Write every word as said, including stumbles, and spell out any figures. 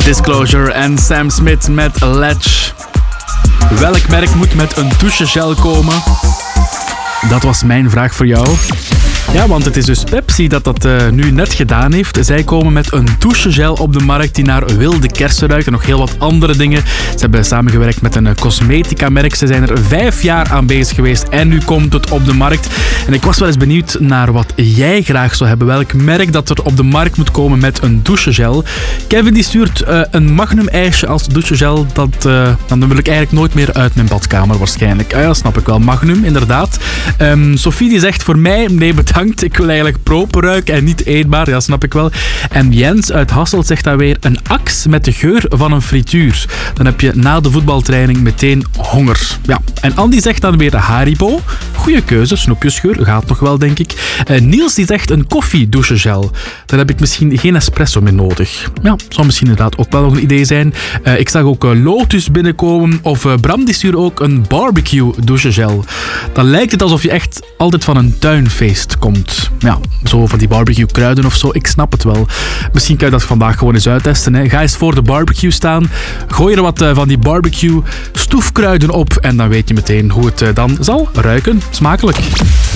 Disclosure en Sam Smith met Ledge. Welk merk moet met een douchegel komen? Dat was mijn vraag voor jou. Ja, want het is dus Pepsi dat dat uh, nu net gedaan heeft. Zij komen met een douchegel op de markt die naar wilde kersen ruikt en nog heel wat andere dingen. Ze hebben samengewerkt met een uh, cosmetica-merk. Ze zijn er vijf jaar aan bezig geweest en nu komt het op de markt. En ik was wel eens benieuwd naar wat jij graag zou hebben. Welk merk dat er op de markt moet komen met een douchegel. Kevin die stuurt uh, een Magnum-ijsje als douchegel. Dat, uh, dan wil ik eigenlijk nooit meer uit mijn badkamer waarschijnlijk. Ah, ja, snap ik wel. Magnum, inderdaad. Um, Sophie die zegt voor mij, nee bedankt. Ik wil eigenlijk proper ruiken en niet eetbaar, ja, snap ik wel. En Jens uit Hasselt zegt dan weer een aks met de geur van een frituur. Dan heb je na de voetbaltraining meteen honger. Ja. En Andy zegt dan weer Haribo. Goeie keuze, snoepjesgeur, gaat nog wel, denk ik. Uh, Niels die zegt een koffie-douchegel. Dan heb ik misschien geen espresso meer nodig. Ja, zou misschien inderdaad ook wel nog een idee zijn. Uh, ik zag ook uh, Lotus binnenkomen. Of uh, Bram die stuurt ook een barbecue-douchegel. Dan lijkt het alsof je echt altijd van een tuinfeest komt. Ja, zo van die barbecue kruiden of zo, ik snap het wel. Misschien kan je dat vandaag gewoon eens uittesten. Hè. Ga eens voor de barbecue staan, gooi er wat uh, van die barbecue stoefkruiden op en dan weet je meteen hoe het uh, dan zal ruiken. Smakelijk.